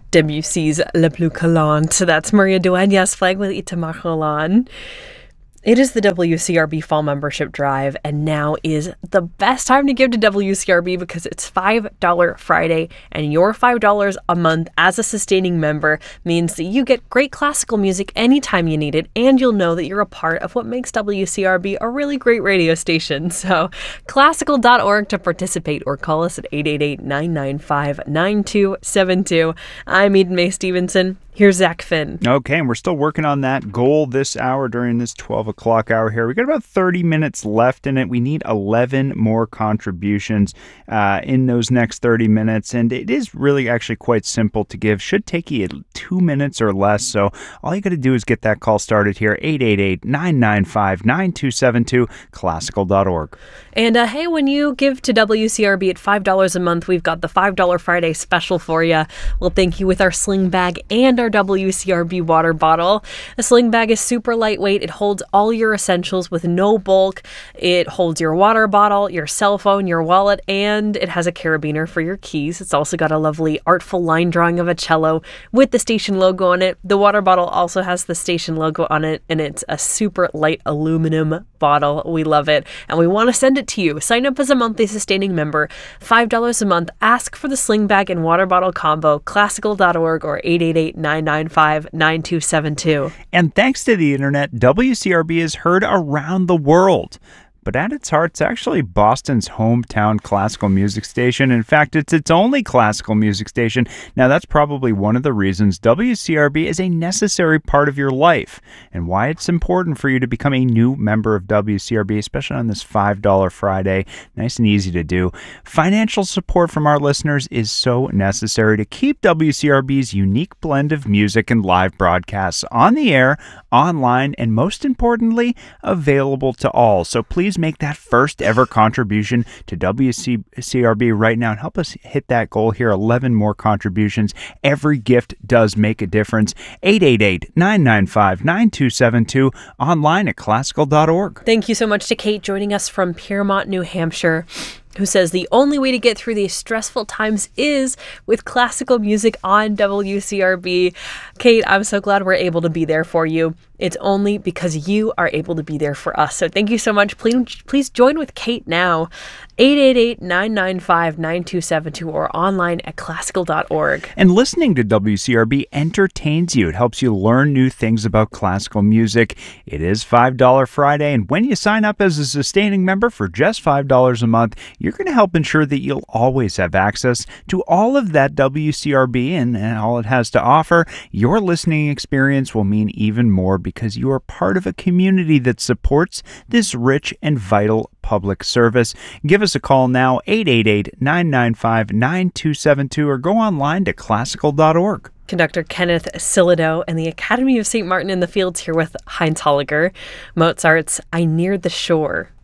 Debussy's Le Plus Galant. That's Maria Dueñas, Flag with Itamajalan. It is the WCRB Fall Membership Drive, and now is the best time to give to WCRB because it's $5 Friday, and your $5 a month as a sustaining member means that you get great classical music anytime you need it, and you'll know that you're a part of what makes WCRB a really great radio station. So, classical.org to participate, or call us at 888-995-9272. I'm Eden Mae Stevenson. Here's Zach Finn. Okay, and we're still working on that goal this hour during this 12 o'clock hour here. We got about 30 minutes left in it. We need 11 more contributions in those next 30 minutes, and it is really actually quite simple to give. Should take you 2 minutes or less, so all you got to do is get that call started here, 888-995-9272, classical.org. And hey, when you give to WCRB at $5 a month, we've got the $5 Friday special for you. We'll thank you with our sling bag and our WCRB water bottle. The sling bag is super lightweight. It holds all your essentials with no bulk. It holds your water bottle, your cell phone, your wallet, and it has a carabiner for your keys. It's also got a lovely artful line drawing of a cello with the station logo on it. The water bottle also has the station logo on it, and it's a super light aluminum bottle. We love it, and we want to send it to you. Sign up as a monthly sustaining member, $5 a month. Ask for the sling bag and water bottle combo, classical.org or 888-995-9272. And thanks to the internet, WCRB is heard around the world. But at its heart, it's actually Boston's hometown classical music station. In fact, it's its only classical music station. Now, that's probably one of the reasons WCRB is a necessary part of your life and why it's important for you to become a new member of WCRB, especially on this $5 Friday. Nice and easy to do. Financial support from our listeners is so necessary to keep WCRB's unique blend of music and live broadcasts on the air, online, and most importantly, available to all. So please make that first ever contribution to WCRB right now and help us hit that goal here. 11 more contributions. Every gift does make a difference. 888-995-9272, online at classical.org. Thank you so much to Kate joining us from Piermont, New Hampshire, who says the only way to get through these stressful times is with classical music on WCRB. Kate, I'm so glad we're able to be there for you. It's only because you are able to be there for us. So thank you so much. Please join with Kate now. 888-995-9272 or online at classical.org. And listening to WCRB entertains you. It helps you learn new things about classical music. It is $5 Friday, and when you sign up as a sustaining member for just $5 a month, you're going to help ensure that you'll always have access to all of that WCRB and all it has to offer. Your listening experience will mean even more because you are part of a community that supports this rich and vital public service. Give us a call now, 888-995-9272, or go online to classical.org. Conductor Kenneth Silido and the Academy of St. Martin in the Fields here with Heinz Holliger. Mozart's I Neared the Shore.